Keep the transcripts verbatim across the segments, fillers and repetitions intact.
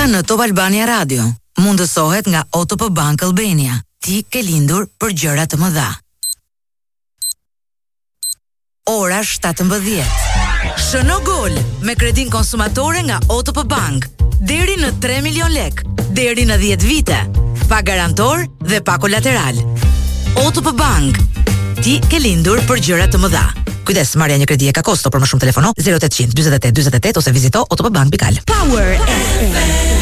në Top Albania Radio mundësohet nga O T P Bank Albania. Ti ke lindur për gjëra të mëdha. Ora shtatëmbëdhjetë. Shëno gol me kredin konsumatore nga O T P Bank. Deri në tre milion lek, deri në dhjetë vite. Pa garantor dhe pa kolateral. O T P Bank. Ti ke lindur për gjëra të mëdha. Kujdes, marrja një kredi e ka kosto, për më shumë telefono zero opt zero zero dyzet e tetë dyzet e tetë ose vizito otpbank pikal. Power F M.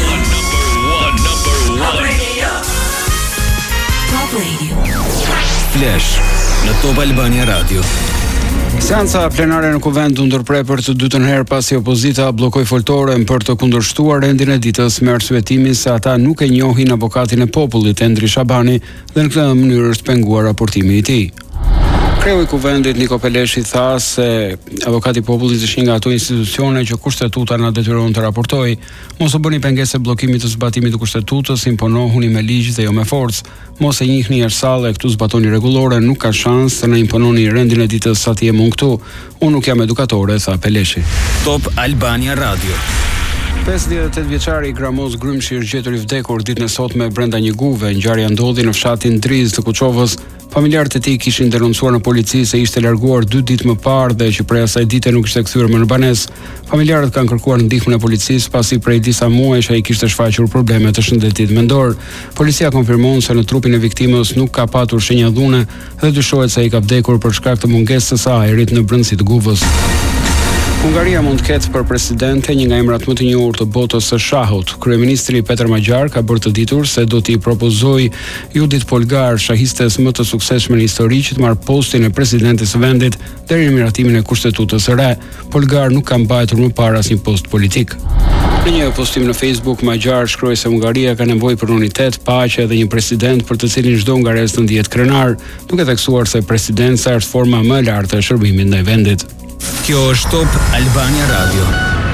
Top Radio. Top Radio. Flash në Top Albania Radio. Seanca plenare në kuvend u ndërprej për të dytën herë pasi opozita bllokoi foltoren për të kundërshtuar rendin e ditës me arsyetimin se ata nuk e njohin avokatin e popullit Endri Shabani dhe në këtë mënyrë është penguar raportimi i tij. Kreu i kuvendit Niko Peleshi tha se avokati i popullit është një nga ato institucione që kushtetuta na detyron të raportoj, mos u bëni pengesë bllokimit të zbatimit të kushtetutës, imponohuni me ligj dhe jo me forcë, mos e njihni ersallë e këtu zbatoni rregullore, nuk ka shans të na impononi rendin e ditës sa ti jemi këtu. Unë nuk jam edukatore, tha Peleshi. Top Albania Radio. pesëdhjetë e tetë vjeçari Gramos Grymshi është gjetur i vdekur ditën e sotme brenda një guve. Ngjarja ndodhi në fshatin Driz të Kuçovës. Familjarët e tij kishin denoncuar në polici se ishte larguar dy ditë më parë dhe që prej asaj dite nuk ishte kthyer më në banesë. Familjarët kanë kërkuar ndihmën e policisë pasi prej disa muajsh ai kishte shfaqur probleme të shëndetit mendor. Policia konfirmon se në trupin e viktimës nuk ka patur shenja dhune dhe dyshohet se ai ka vdekur për shkak të mungesës së ajrit në brendësi të guvës. Hungaria mund të ketë për presidente një nga emrat më të njohur të botës së shahut. Kryeministri Peter Magjar ka bërë të ditur se do t'i propozojë Judith Polgar, shahistes më të suksesshme në histori, që të marrë postin e presidentes së vendit deri në miratimin e kushtetutës së re. Polgar nuk ka mbajtur më parë asnjë post politik. Në një postim në Facebook, Magjar shkroi se Hungaria ka nevojë për unitet, paqe dhe një president për të cilin çdo hungarez të ndihet krenar, duke theksuar se presidenca është forma më e lartë e shërbimit ndaj vendit. Kjo është Top Albania Radio.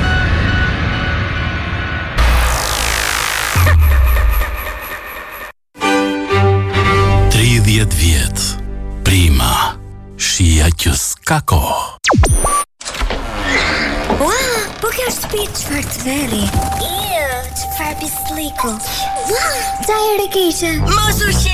tridhjetë vjet. Prima. Shija që s'ka kohë. Ua, po kjo është shtëpi çfarë të veri. Iu, çfarë pisliku. Ua, çaj e keqe. Mos u